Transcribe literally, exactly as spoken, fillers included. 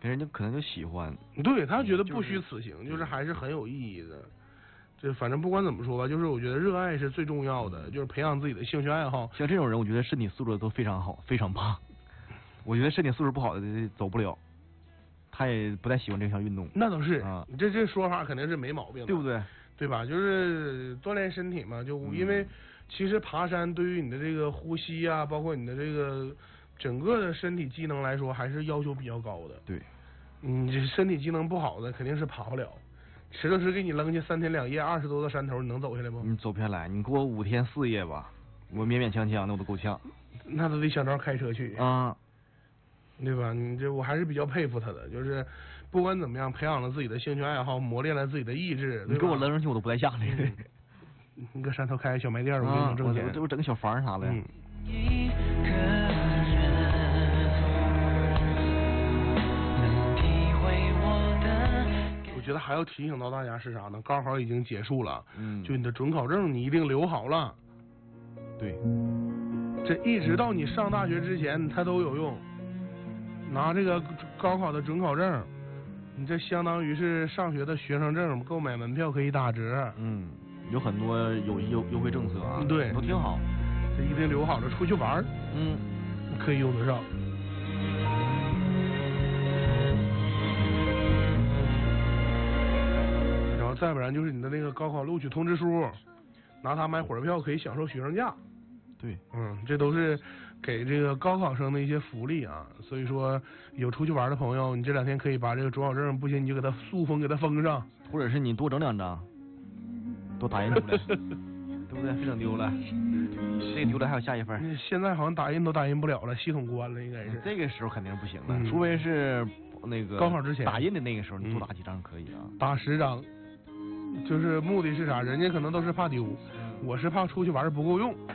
人家可能就喜欢。 对他觉得不虚此行，就是、就是还是很有意义的。这反正不管怎么说吧，就是我觉得热爱是最重要的，就是培养自己的兴趣爱好。 像这种人，我觉得身体素质都非常好，非常棒。我觉得身体素质不好的走不了，他也不太喜欢这项运动。 那倒是啊， 你这这说法肯定是没毛病的， 对不对？ 对吧？就是锻炼身体嘛，就因为其实爬山对于你的这个呼吸啊，包括你的这个整个的身体机能来说，还是要求比较高的。 对， 你这身体机能不好的，肯定是爬不了。石头石给你扔下三天两夜二十多个山头，你能走下来不？ 你走不下来，你给我五天四夜吧，我勉勉强强的我都够呛。 那都得想招开车去啊， 对吧？你这我还是比较佩服他的，就是不管怎么样，培养了自己的兴趣爱好，磨练了自己的意志。 你给我扔上去，我都不带下来的。 嗯、你搁山头开个小卖店，我给你能挣钱。 我这我整个小房啥的。 嗯。我觉得还要提醒到大家是啥呢？高考已经结束了， 嗯， 就你的准考证你一定留好了。 对， 这一直到你上大学之前，它都有用。拿这个高考的准考证，你这相当于是上学的学生证，购买门票可以打折。 嗯，有很多有优优惠政策啊， 对， 都挺好。 这一定留好了，出去玩， 嗯， 可以用得上。再不然就是你的那个高考录取通知书，拿它买火车票可以享受学生价。 对， 嗯，这都是给这个高考生的一些福利啊。所以说，有出去玩的朋友，你这两天可以把这个准考证，不行你就给它塑封，给它封上， 或者是你多整两张，多打印出来，对不对？别整丢了，这个丢了还有下一份。 现在好像打印都打印不了了，系统关了，应该是。 这个时候肯定是不行的， 嗯、 除非是那个高考之前打印的那个时候，你多打几张可以啊， 嗯、打十张。就是目的是啥？人家可能都是怕丢，我是怕出去玩不够用。